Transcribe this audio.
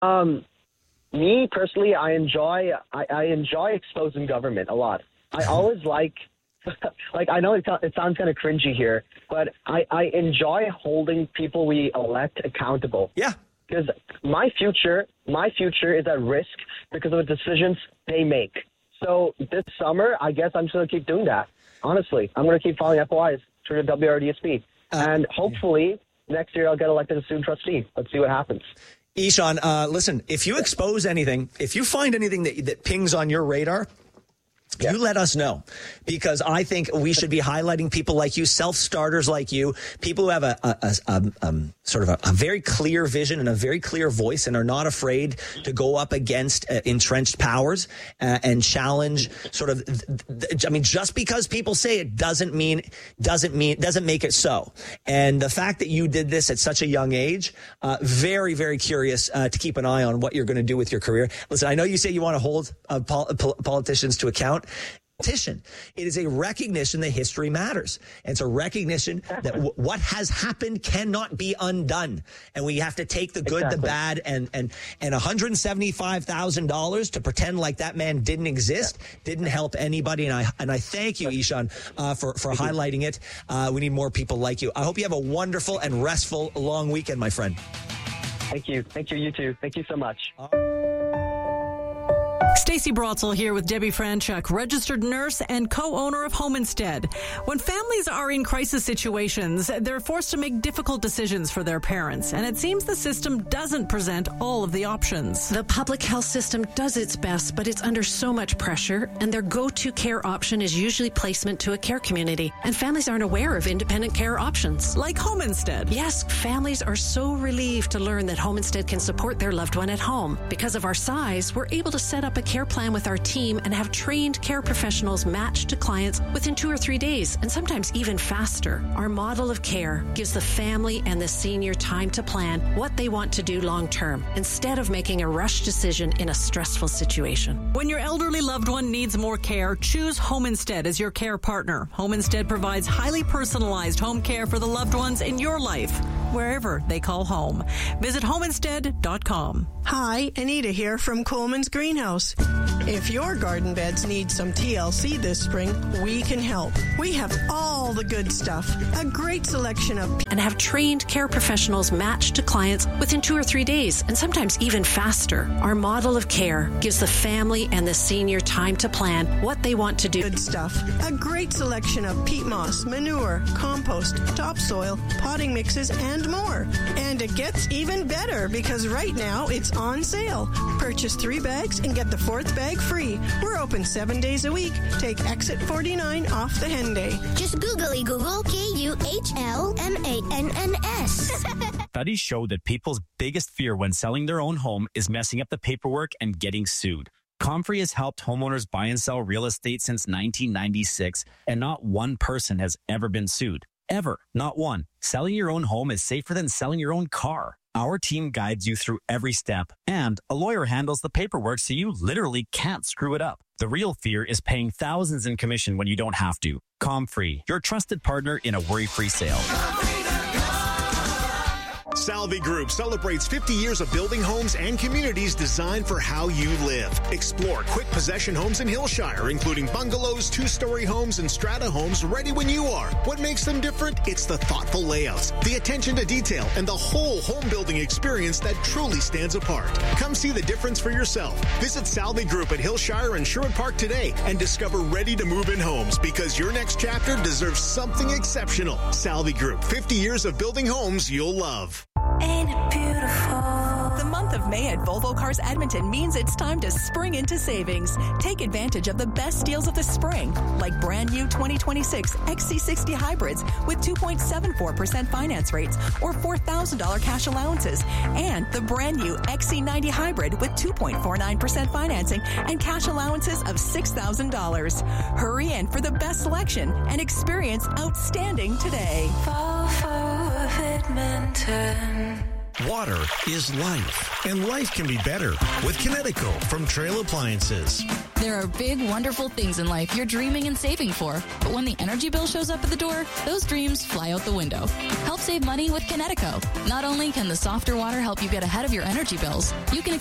Me personally, I enjoy exposing government a lot. I always like I know it sounds kind of cringy here, but I enjoy holding people we elect accountable. Yeah. Because my future is at risk because of the decisions they make. So this summer, I guess I'm just going to keep doing that. Honestly, I'm going to keep following FOIs through the WRDSP. And hopefully next year I'll get elected as student trustee. Let's see what happens. Ishan, listen, if you expose anything, if you find anything that pings on your radar, you let us know, because I think we should be highlighting people like you, self-starters like you, people who have a sort of a very clear vision and a very clear voice and are not afraid to go up against entrenched powers and challenge sort of, just because people say it doesn't make it so. And the fact that you did this at such a young age, very, very curious to keep an eye on what you're going to do with your career. Listen, I know you say you want to hold politicians to account. It is a recognition that history matters. And it's a recognition that what has happened cannot be undone. And we have to take the good, the bad, and $175,000 to pretend like that man didn't exist, didn't help anybody. And I thank you, Ishan, for highlighting it. We need more people like you. I hope you have a wonderful and restful long weekend, my friend. Thank you. Thank you. You too. Thank you so much. Stacey Brotzel here with Debbie Franchuk, registered nurse and co-owner of Home Instead. When families are in crisis situations, they're forced to make difficult decisions for their parents, and it seems the system doesn't present all of the options. The public health system does its best, but it's under so much pressure, and their go-to care option is usually placement to a care community, and families aren't aware of independent care options. Like Home Instead. Yes, families are so relieved to learn that Home Instead can support their loved one at home. Because of our size, we're able to set up a care plan with our team and have trained care professionals matched to clients within 2 or 3 days, and sometimes even faster. Our model of care gives the family and the senior time to plan what they want to do long term, instead of making a rush decision in a stressful situation. When your elderly loved one needs more care, choose Home Instead as your care partner. Home Instead provides highly personalized home care for the loved ones in your life, wherever they call home. Visit homeinstead.com. Hi, Anita here from Coleman's Greenhouse. If your garden beds need some TLC this spring, we can help. We have all the good stuff, a great selection of... And have trained care professionals matched to clients within 2 or 3 days, and sometimes even faster. Our model of care gives the family and the senior time to plan what they want to do. Good stuff, a great selection of peat moss, manure, compost, topsoil, potting mixes, and more. And it gets even better because right now it's on sale. Purchase 3 bags and get the 4th bag free. We're open 7 days a week. Take Exit 49 off the Henday. Just googly Google KUHLMANNS. Studies show that people's biggest fear when selling their own home is messing up the paperwork and getting sued. Comfrey has helped homeowners buy and sell real estate since 1996, and not one person has ever been sued. Ever. Not one. Selling your own home is safer than selling your own car. Our team guides you through every step, and a lawyer handles the paperwork so you literally can't screw it up. The real fear is paying thousands in commission when you don't have to. Comfrey, your trusted partner in a worry-free sale. Salvi Group celebrates 50 years of building homes and communities designed for how you live. Explore quick possession homes in Hillshire, including bungalows, 2-story homes, and strata homes ready when you are. What makes them different? It's the thoughtful layouts, the attention to detail, and the whole home building experience that truly stands apart. Come see the difference for yourself. Visit Salvi Group at Hillshire and Sherwood Park today and discover ready-to-move-in homes, because your next chapter deserves something exceptional. Salvi Group, 50 years of building homes you'll love. Ain't it beautiful? The month of May at Volvo Cars Edmonton means it's time to spring into savings. Take advantage of the best deals of the spring, like brand new 2026 XC60 hybrids with 2.74% finance rates or $4,000 cash allowances, and the brand new XC90 hybrid with 2.49% financing and cash allowances of $6,000. Hurry in for the best selection and experience outstanding today. Volvo of Edmonton. Water is life, and life can be better with Kinetico from Trail Appliances. There are big, wonderful things in life you're dreaming and saving for. But when the energy bill shows up at the door, those dreams fly out the window. Help save money with Kinetico. Not only can the softer water help you get ahead of your energy bills, you can